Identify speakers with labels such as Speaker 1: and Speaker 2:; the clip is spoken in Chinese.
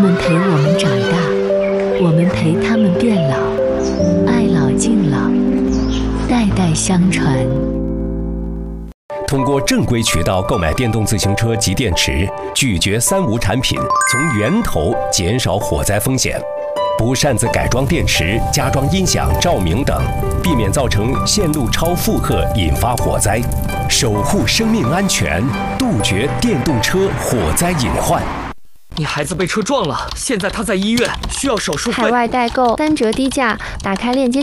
Speaker 1: 们陪我们长大，我们陪他们变老，爱老敬老，代代相传。
Speaker 2: 通过正规渠道购买电动自行车及电池，拒绝三无产品，从源头减少火灾风险。不擅自改装电池、加装音响、照明等，避免造成线路超负荷引发火灾，守护生命安全，杜绝电动车火灾隐患。
Speaker 3: 你孩子被车撞了，现在他在医院，需要手术费。
Speaker 4: 海外代购3折低价，打开链接。